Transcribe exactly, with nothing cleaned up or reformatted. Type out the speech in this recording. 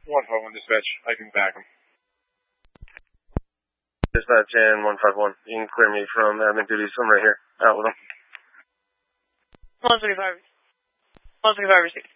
one five one dispatch, I can back him. Dispatch and one five one, you can clear me from admin duties. I'm right here, out with him. one thirty-five, one thirty-five received.